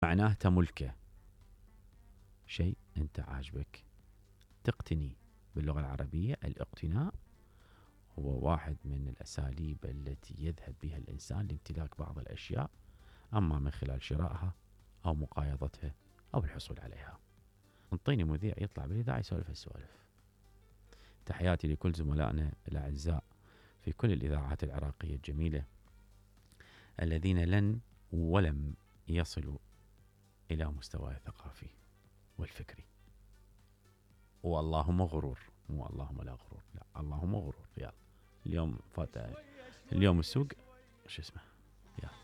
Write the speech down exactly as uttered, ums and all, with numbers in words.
معناه تملكه، شيء أنت عاجبك تقتني. باللغة العربية الاقتناء هو واحد من الأساليب التي يذهب بها الإنسان لامتلاك بعض الأشياء، أما من خلال شرائها أو مقايضتها أو الحصول عليها. انطيني مذيع يطلع بالإذاعة يسولف السوالف. تحياتي لكل زملائنا الأعزاء في كل الإذاعات العراقية الجميلة الذين لن ولم يصلوا إلى مستوى الثقافي والفكري. واللهم غرور، مو اللهم لا غرور، لا اللهم غرور. يلا اليوم فات اليوم السوق شو اسمه، يلا